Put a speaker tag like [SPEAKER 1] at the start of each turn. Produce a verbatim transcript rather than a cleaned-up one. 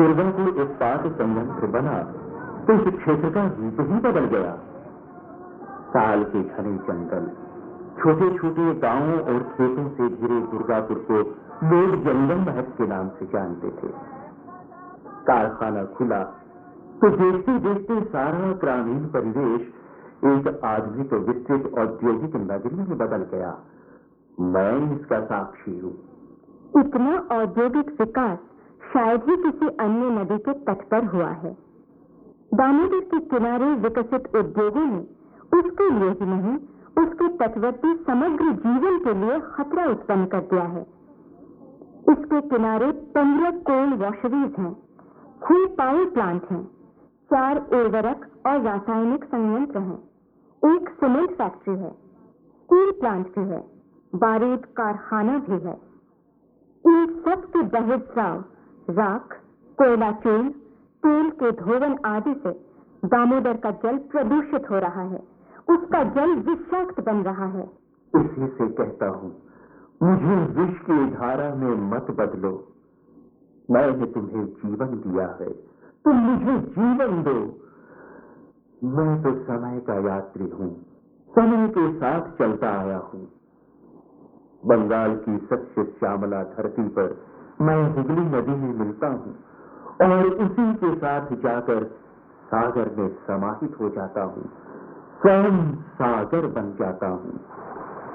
[SPEAKER 1] दुर्गा को इस्पात संयंत्र बना तो इस क्षेत्र का रूप ही बदल गया। साल के घने जंगल, छोटे छोटे गांवों और खेतों से घिरे दुर्गापुर को लोग जंगल महल के नाम से जानते थे। कारखाना खुला तो देखते देखते सारा ग्रामीण परिवेश एक आधुनिक विस्तृत औद्योगिक नगरी में बदल गया। मैं इसका साक्षी हूँ।
[SPEAKER 2] इतना औद्योगिक विकास शायद ही किसी अन्य नदी के तट पर हुआ है। दामोदर के किनारे विकसित उद्योगों ने उसके लिए ही नहीं, उसके तटवर्ती समग्र जीवन के लिए खतरा उत्पन्न कर दिया है। इसके किनारे पंद्रह कोल वॉशरीज हैं, छह पावर प्लांट हैं, चार उर्वरक और रासायनिक संयंत्र हैं, एक सीमेंट फैक्ट्री है, स्टील प्लांट भी है, बारूद कारखाना भी है। इन सब के बहिर्स्राव, राख, कोयला चूर्ण, तेल के धोवन आदि से दामोदर का जल प्रदूषित हो रहा है। उसका जल विषाक्त बन रहा है।
[SPEAKER 1] उसी से कहता हूँ, मुझे विष की धारा में मत बदलो। मैंने तुम्हें जीवन दिया है, तुम मुझे जीवन दो। मैं तो समय का यात्री हूँ, समय के साथ चलता आया हूँ। बंगाल की सच्चे श्यामला धरती पर मैं हुगली नदी में मिलता हूँ और उसी के साथ जाकर सागर में समाहित हो जाता हूँ, स्वयं सागर बन जाता हूँ।